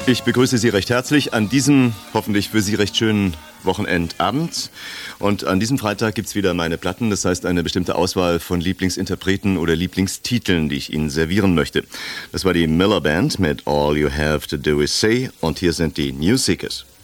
Ich begrüße Sie recht herzlich an diesem, hoffentlich für Sie recht schönen Wochenendabend. Und an diesem Freitag gibt's wieder meine Platten, das heißt eine bestimmte Auswahl von Lieblingsinterpreten oder Lieblingstiteln, die ich Ihnen servieren möchte. Das war die Miller Band mit All You Have to Do Is Say und hier sind die New Seekers.